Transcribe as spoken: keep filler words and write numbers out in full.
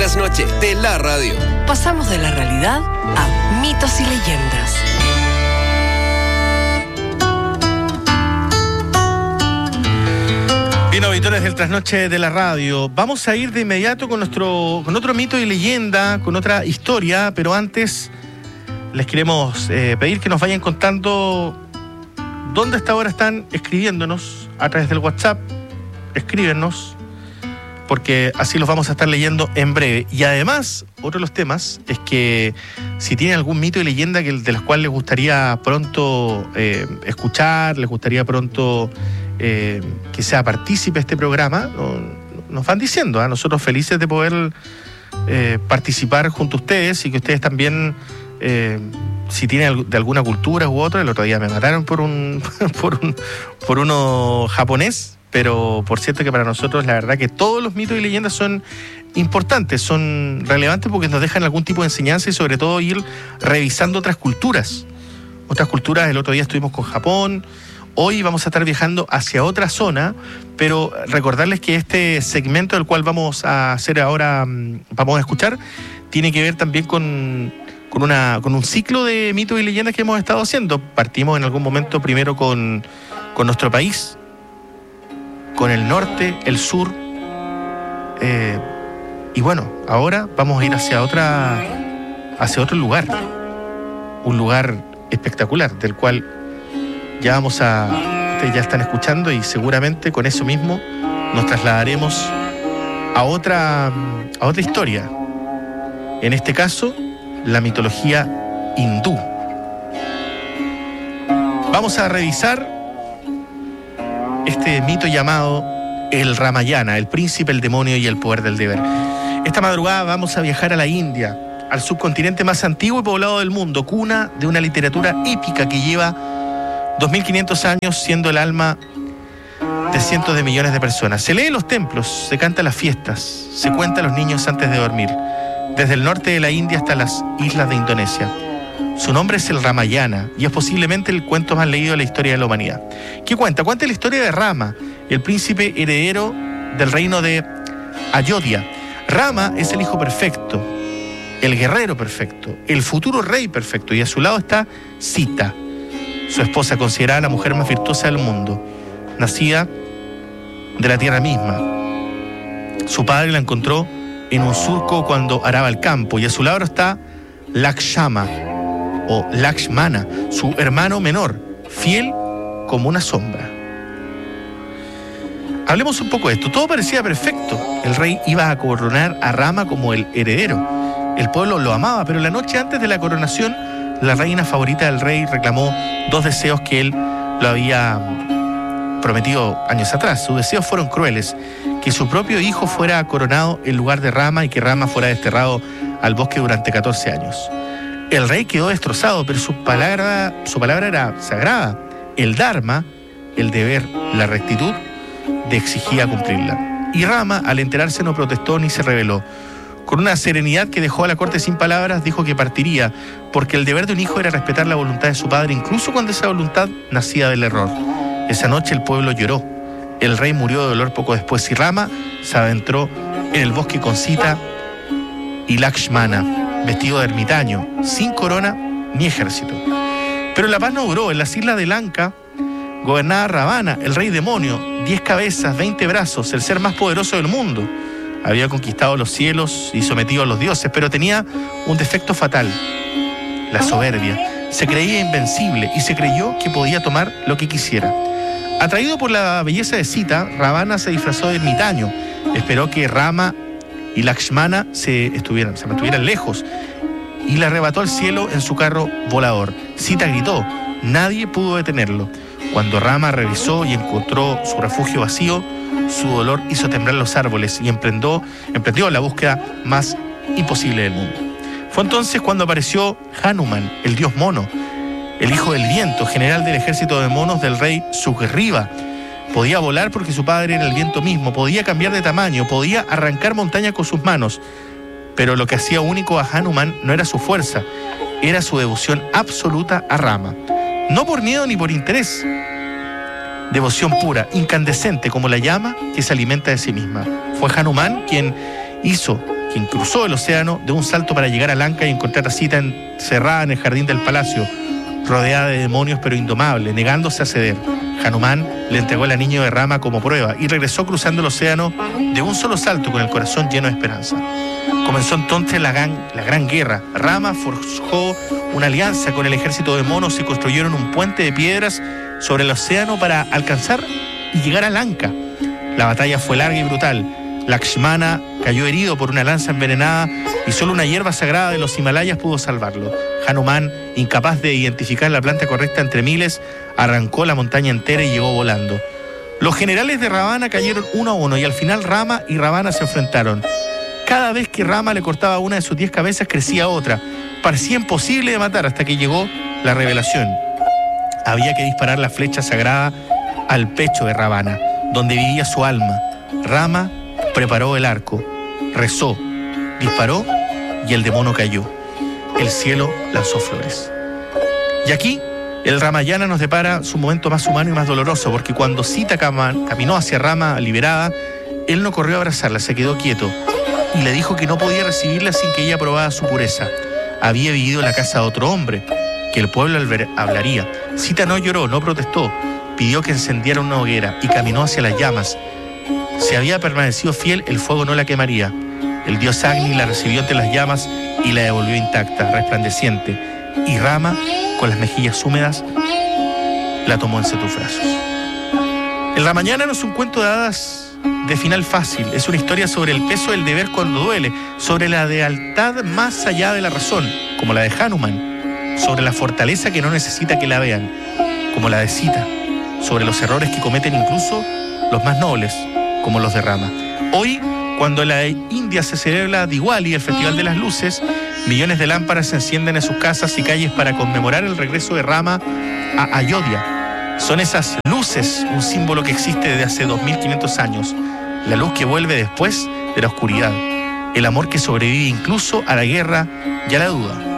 trasnoche de la radio. Pasamos de la realidad a mitos y leyendas. Bien, auditores del Trasnoche de la radio, vamos a ir de inmediato con nuestro con otro mito y leyenda, con otra historia, pero antes les queremos eh, pedir que nos vayan contando dónde hasta ahora están escribiéndonos a través del WhatsApp. Escríbenos, porque así los vamos a estar leyendo en breve. Y además, otro de los temas es que si tienen algún mito y leyenda que, de los cuales les gustaría pronto eh, escuchar, les gustaría pronto eh, que sea partícipe este programa, no, nos van diciendo, ¿eh? Nosotros felices de poder eh, participar junto a ustedes y que ustedes también, eh, si tienen de alguna cultura u otra. El otro día me mataron por un por un por uno japonés. Pero por cierto que para nosotros la verdad que todos los mitos y leyendas son importantes, son relevantes porque nos dejan algún tipo de enseñanza y sobre todo ir revisando otras culturas. Otras culturas, el otro día estuvimos con Japón, hoy vamos a estar viajando hacia otra zona, pero recordarles que este segmento del cual vamos a hacer ahora, vamos a escuchar, tiene que ver también con, con, una, con un ciclo de mitos y leyendas que hemos estado haciendo. Partimos en algún momento primero con, con nuestro país, con el norte, el sur, eh, y bueno, ahora vamos a ir hacia otra, hacia otro lugar, un lugar espectacular, del cual ya vamos a, ustedes ya están escuchando y seguramente con eso mismo nos trasladaremos a otra, a otra historia, en este caso, la mitología hindú. Vamos a revisar este mito llamado el Ramayana, el príncipe, el demonio y el poder del deber. Esta madrugada vamos a viajar a la India, al subcontinente más antiguo y poblado del mundo, cuna de una literatura épica que lleva dos mil quinientos años siendo el alma de cientos de millones de personas. Se lee en los templos, se canta en las fiestas, se cuenta a los niños antes de dormir, desde el norte de la India hasta las islas de Indonesia. Su nombre es el Ramayana y es posiblemente el cuento más leído de la historia de la humanidad. ¿Qué cuenta? Cuenta la historia de Rama, el príncipe heredero del reino de Ayodhya. Rama es el hijo perfecto, el guerrero perfecto, el futuro rey perfecto, y a su lado está Sita, su esposa, considerada la mujer más virtuosa del mundo, nacida de la tierra misma. Su padre la encontró en un surco cuando araba el campo, y a su lado está Lakshmana, o Lakshmana, su hermano menor, fiel como una sombra. Hablemos un poco de esto. Todo parecía perfecto. El rey iba a coronar a Rama como el heredero. El pueblo lo amaba, pero la noche antes de la coronación, la reina favorita del rey reclamó dos deseos que él lo había prometido años atrás. Sus deseos fueron crueles: que su propio hijo fuera coronado en lugar de Rama y que Rama fuera desterrado al bosque durante catorce años. El rey quedó destrozado, pero su palabra, su palabra era sagrada. El dharma, el deber, la rectitud, le exigía cumplirla. Y Rama, al enterarse, no protestó ni se rebeló. Con una serenidad que dejó a la corte sin palabras, dijo que partiría, porque el deber de un hijo era respetar la voluntad de su padre, incluso cuando esa voluntad nacía del error. Esa noche el pueblo lloró. El rey murió de dolor poco después y Rama se adentró en el bosque con Sita y Lakshmana, vestido de ermitaño, sin corona ni ejército. Pero la paz no duró. En las islas de Lanka gobernaba Ravana, el rey demonio, diez cabezas, veinte brazos, el ser más poderoso del mundo. Había conquistado los cielos y sometido a los dioses, pero tenía un defecto fatal: la soberbia. Se creía invencible y se creyó que podía tomar lo que quisiera. Atraído por la belleza de Sita, Ravana se disfrazó de ermitaño. Esperó que Rama y Lakshmana se, estuvieran, se mantuvieran lejos y le arrebató al cielo en su carro volador. Sita gritó. Nadie pudo detenerlo. Cuando Rama revisó y encontró su refugio vacío, su dolor hizo temblar los árboles y emprendió, emprendió la búsqueda más imposible del mundo. Fue entonces cuando apareció Hanuman, el dios mono, el hijo del viento, general del ejército de monos del rey Sugriva. Podía volar porque su padre era el viento mismo, podía cambiar de tamaño, podía arrancar montañas con sus manos. Pero lo que hacía único a Hanuman no era su fuerza, era su devoción absoluta a Rama. No por miedo ni por interés. Devoción pura, incandescente como la llama que se alimenta de sí misma. Fue Hanuman quien hizo quien cruzó el océano de un salto para llegar a Lanka y encontrar a Sita encerrada en el jardín del palacio, rodeada de demonios pero indomable, negándose a ceder. Hanuman le entregó al anillo de Rama como prueba y regresó cruzando el océano de un solo salto con el corazón lleno de esperanza. Comenzó entonces la gran, la gran guerra. Rama forjó una alianza con el ejército de monos y construyeron un puente de piedras sobre el océano para alcanzar y llegar a Lanka. La batalla fue larga y brutal. Lakshmana cayó herido por una lanza envenenada y solo una hierba sagrada de los Himalayas pudo salvarlo. Hanuman, incapaz de identificar la planta correcta entre miles, arrancó la montaña entera y llegó volando. Los generales de Ravana cayeron uno a uno y al final Rama y Ravana se enfrentaron. Cada vez que Rama le cortaba una de sus diez cabezas, crecía otra. Parecía imposible de matar hasta que llegó la revelación. Había que disparar la flecha sagrada al pecho de Ravana, donde vivía su alma. Rama preparó el arco, rezó, disparó y el demonio cayó. El cielo lanzó flores. Y aquí el Ramayana nos depara su momento más humano y más doloroso, porque cuando Sita caminó hacia Rama liberada, él no corrió a abrazarla, se quedó quieto y le dijo que no podía recibirla sin que ella probara su pureza. Había vivido en la casa de otro hombre, que el pueblo hablaría. Sita no lloró, no protestó, pidió que encendiera una hoguera y caminó hacia las llamas. Si había permanecido fiel, el fuego no la quemaría. El dios Agni la recibió entre las llamas y la devolvió intacta, resplandeciente. Y Rama, con las mejillas húmedas, la tomó entre tus brazos. El Ramayana no es un cuento de hadas de final fácil. Es una historia sobre el peso del deber cuando duele, sobre la lealtad más allá de la razón, como la de Hanuman, sobre la fortaleza que no necesita que la vean, como la de Sita, sobre los errores que cometen incluso los más nobles, como los de Rama. Hoy, cuando en la India se celebra Diwali, el Festival de las Luces, millones de lámparas se encienden en sus casas y calles para conmemorar el regreso de Rama a Ayodhya. Son esas luces un símbolo que existe desde hace dos mil quinientos años, la luz que vuelve después de la oscuridad, el amor que sobrevive incluso a la guerra y a la duda.